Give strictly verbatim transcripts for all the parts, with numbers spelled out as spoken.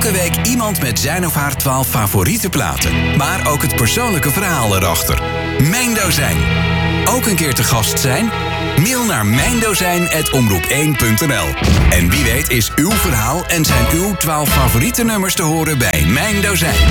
Elke week iemand met zijn of haar twaalf favoriete platen. Maar ook het persoonlijke verhaal erachter. Mijn Dozijn. Ook een keer te gast zijn? Mail naar mijndozijn apenstaartje omroep één punt n l. En wie weet is uw verhaal en zijn uw twaalf favoriete nummers te horen bij Mijn Dozijn.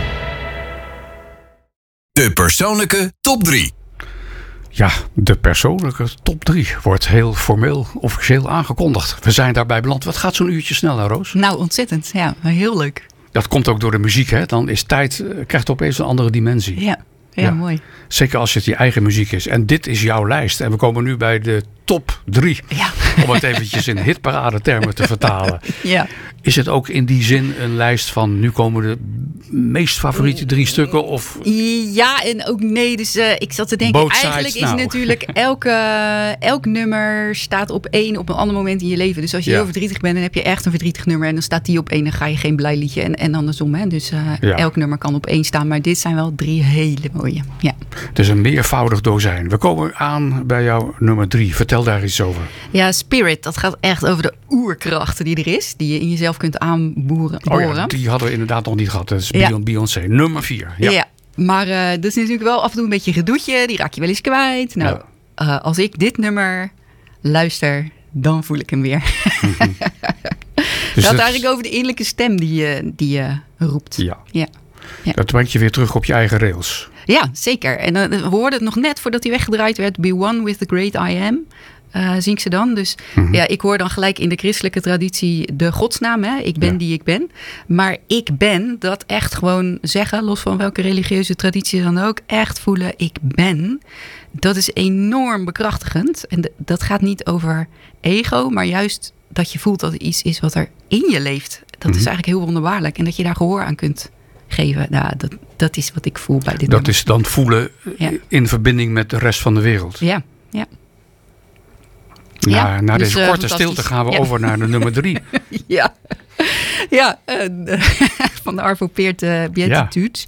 De persoonlijke top drie. Ja, de persoonlijke top drie wordt heel formeel officieel aangekondigd. We zijn daarbij beland. Wat gaat zo'n uurtje snel, Roos? Nou, ontzettend. Ja, heel leuk. Dat komt ook door de muziek, hè? Dan is tijd, krijgt opeens een andere dimensie. Ja, ja, ja, mooi. Zeker als het je eigen muziek is. En dit is jouw lijst. En we komen nu bij de top drie. Ja. Om het eventjes in hitparade termen te vertalen. Ja. Is het ook in die zin een lijst van nu komen de meest favoriete drie stukken? Of? Ja en ook nee. Dus uh, ik zat te denken, Both eigenlijk sides is now. natuurlijk elke, elk nummer staat op één op een ander moment in je leven. Dus als je Ja. heel verdrietig bent, dan heb je echt een verdrietig nummer. En dan staat die op één, dan ga je geen blij liedje. En, en andersom. Hè? Dus uh, Ja. elk nummer kan op één staan. Maar dit zijn wel drie hele mooie. Ja. Het is een meervoudig dozijn. We komen aan bij jouw nummer drie. Vertel daar iets over. Ja, Spirit, dat gaat echt over de oerkracht die er is. Die je in jezelf kunt aanboren. Oh ja, boren. die hadden we inderdaad nog niet gehad. Dat is Ja. Beyoncé. Nummer vier. Ja. Ja. Maar uh, dat is natuurlijk wel af en toe een beetje een gedoetje. Die raak je wel eens kwijt. Nou, Ja. uh, als ik dit nummer luister, dan voel ik hem weer. Mm-hmm. Het Dus gaat dat- eigenlijk over de innerlijke stem die je, die je roept. Ja. Ja. Ja. Dat brengt je weer terug op je eigen rails. Ja, zeker. En uh, we hoorden het nog net voordat hij weggedraaid werd. Be one with the great I am. Uh, zing ze dan. Dus Mhm. ja, ik hoor dan gelijk in de christelijke traditie de godsnaam. Hè? Ik ben Ja. die ik ben. Maar ik ben, dat echt gewoon zeggen, los van welke religieuze traditie dan ook, echt voelen ik ben. Dat is enorm bekrachtigend. En de- dat gaat niet over ego, maar juist dat je voelt dat er iets is wat er in je leeft. Dat Mhm. is eigenlijk heel wonderbaarlijk. En dat je daar gehoor aan kunt geven. Nou, dat, dat is wat ik voel bij dit Dat nummer. is dan voelen Ja. in verbinding met de rest van de wereld. Ja, ja. Na, Ja, na dus, deze uh, korte fantastisch. stilte gaan we Ja. over naar de nummer drie. Ja, ja uh, van de Arvo Pärt uh, Beatitudes.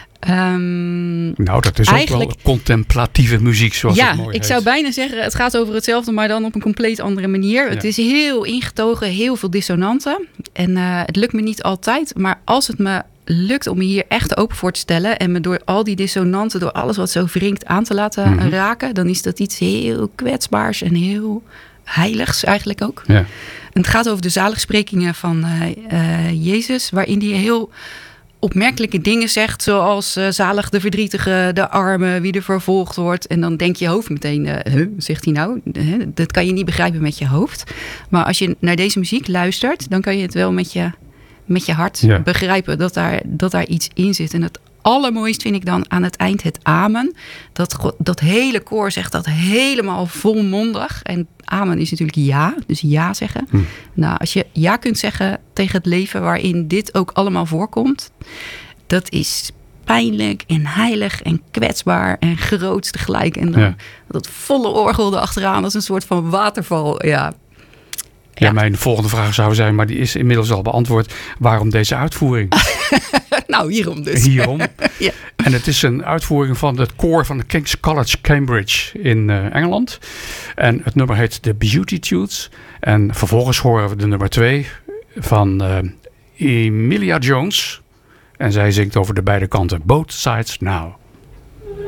Ehm, Nou, dat is Eigenlijk- ook wel contemplatieve muziek, zoals ja, het mooi ik heet. zou bijna zeggen, het gaat over hetzelfde, maar dan op een compleet andere manier. Ja. Het is heel ingetogen, heel veel dissonanten. En uh, het lukt me niet altijd, maar als het me lukt om me hier echt open voor te stellen en me door al die dissonanten, door alles wat zo wringt aan te laten Mhm. raken, dan is dat iets heel kwetsbaars en heel heiligs eigenlijk ook. Ja. En het gaat over de zaligsprekingen van uh, uh, Jezus, waarin hij heel opmerkelijke dingen zegt, zoals uh, zalig de verdrietige, de arme, wie er vervolgd wordt. En dan denk je hoofd meteen, uh, huh, zegt hij nou? Huh, dat kan je niet begrijpen met je hoofd. Maar als je naar deze muziek luistert, dan kan je het wel met je, met je hart Ja. begrijpen dat daar, dat daar iets in zit. En het allermooist vind ik dan aan het eind het amen. Dat, go- dat hele koor zegt dat helemaal volmondig. En amen is natuurlijk ja, dus ja zeggen. Hm. Nou, als je ja kunt zeggen tegen het leven waarin dit ook allemaal voorkomt, dat is pijnlijk en heilig en kwetsbaar en groot tegelijk. En dan Ja. dat volle orgel erachteraan als een soort van waterval. Ja, Ja, Ja. mijn volgende vraag zou zijn, maar die is inmiddels al beantwoord. Waarom deze uitvoering? nou hierom dus. Hierom. Ja. En het is een uitvoering van het koor van de King's College Cambridge in uh, Engeland. En het nummer heet The Beatitudes. En vervolgens horen we de nummer twee van uh, Emilia Jones. En zij zingt over de beide kanten. Both Sides Now.